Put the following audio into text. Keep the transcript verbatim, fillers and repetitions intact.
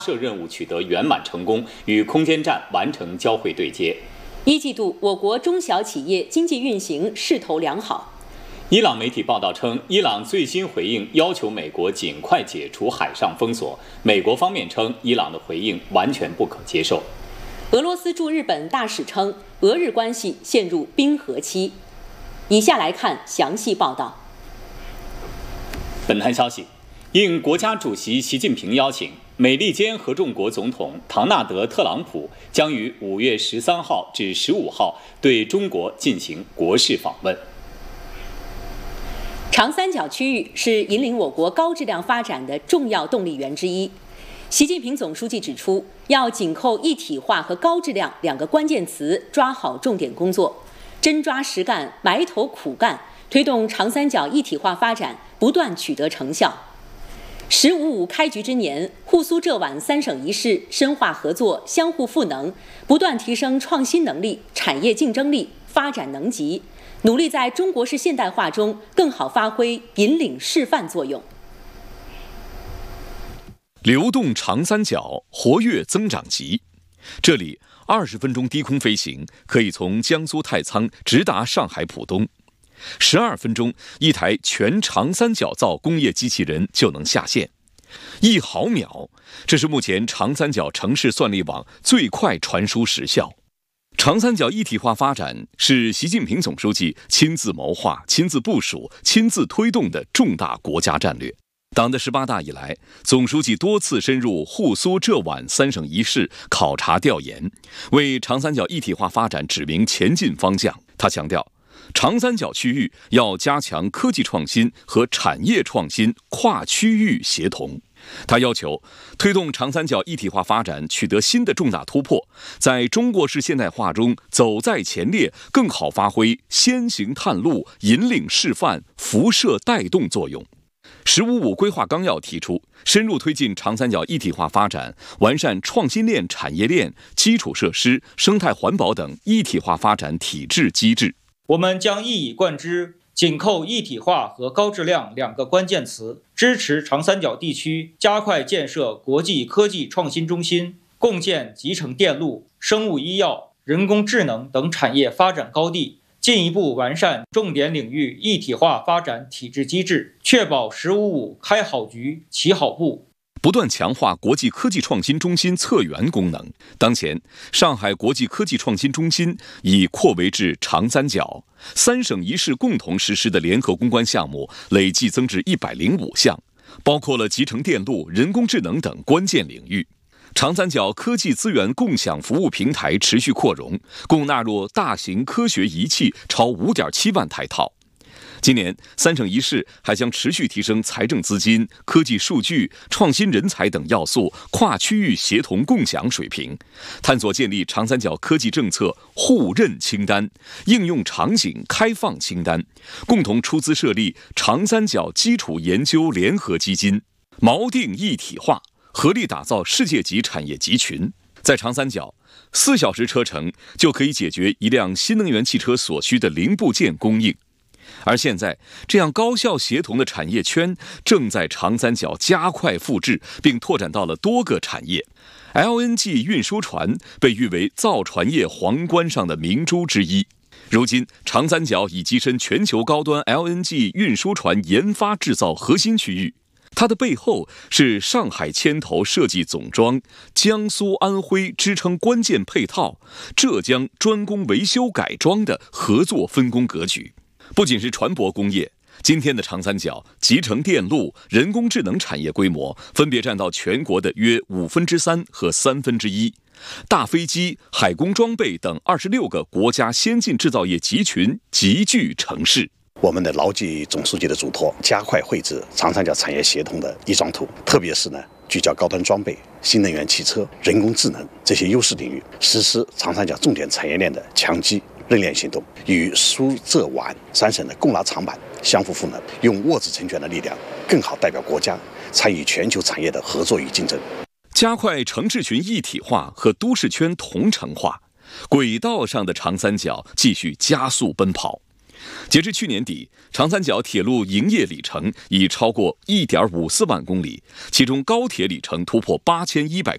射任务取得圆满成功，与空间站完成交会对接。 一季度，我国中小企业经济运行势头良好。 伊朗媒体报道称，伊朗最新回应要求美国尽快解除海上封锁。美国方面称，伊朗的回应完全不可接受。 俄罗斯驻日本大使称，俄日关系陷入冰河期。以下来看详细报道。 本台消息，应国家主席习近平邀请，美利坚合众国总统唐纳德·特朗普将于五月十三号至十五号对中国进行国事访问。 长三角区域是引领我国高质量发展的重要动力源之一。习近平总书记指出，要紧扣一体化和高质量两个关键词，抓好重点工作，真抓实干，埋头苦干，推动长三角一体化发展不断取得成效。十五五开局之年，沪苏浙皖三省一市深化合作，相互赋能，不断提升创新能力、产业竞争力、发展能级，努力在中国式现代化中更好发挥引领示范作用。 流动长三角，活跃增长极。这里二十分钟低空飞行，可以从江苏太仓直达上海浦东。十二分钟，一台全长三角造工业机器人就能下线。一毫秒，这是目前长三角城市算力网最快传输时效。长三角一体化发展是习近平总书记亲自谋划、亲自部署、亲自推动的重大国家战略。党的十八大以来，总书记多次深入沪苏浙皖三省一市考察调研，为长三角一体化发展指明前进方向。他强调，长三角区域要加强科技创新和产业创新跨区域协同。他要求推动长三角一体化发展取得新的重大突破，在中国式现代化中走在前列，更好发挥先行探路、引领示范、辐射带动作用。十五五规划纲要提出，深入推进长三角一体化发展，完善创新链、产业链、基础设施、生态环保等一体化发展体制机制。 我们将一以贯之，紧扣一体化和高质量两个关键词，支持长三角地区加快建设国际科技创新中心，共建集成电路、生物医药、人工智能等产业发展高地，进一步完善重点领域一体化发展体制机制，确保“十五五”开好局、起好步。 不断强化国际科技创新中心策源功能。当前，上海国际科技创新中心已扩围至长三角，三省一市共同实施的联合攻关项目累计增至一百零五项，包括了集成电路、人工智能等关键领域。长三角科技资源共享服务平台持续扩容，共纳入大型科学仪器超 五点七万台套。今年，三省一市还将持续提升财政资金、科技数据、创新人才等要素跨区域协同共享水平，探索建立长三角科技政策互认清单、应用场景开放清单，共同出资设立长三角基础研究联合基金，锚定一体化，合力打造世界级产业集群。在长三角，四小时车程就可以解决一辆新能源汽车所需的零部件供应。而现在，这样高效协同的产业圈正在长三角加快复制，并拓展到了多个产业。L N G 运输船被誉为造船业皇冠上的明珠之一。如今，长三角已跻身全球高端 L N G 运输船研发制造核心区域。它的背后是上海牵头设计总装、江苏、安徽支撑关键配套、浙江专攻维修改装的合作分工格局。不仅是船舶工业，今天的长三角集成电路、人工智能产业规模分别占到全国的约五分之三和三分之一。大飞机、海工装备等二十六个国家先进制造业集群集聚成市。 我们的牢记总书记的嘱托，加快绘制长三角产业协同的一张图，特别是呢，聚焦高端装备、新能源汽车、人工智能这些优势领域，实施长三角重点产业链的强基认链行动，与苏浙皖三省的共拉长板相互赋能，用握指成拳的力量，更好代表国家参与全球产业的合作与竞争。 加快城市群一体化和都市圈同城化，轨道上的长三角继续加速奔跑。截至去年底，长三角铁路营业里程已超过 一点五四万公里，其中高铁里程突破八千一百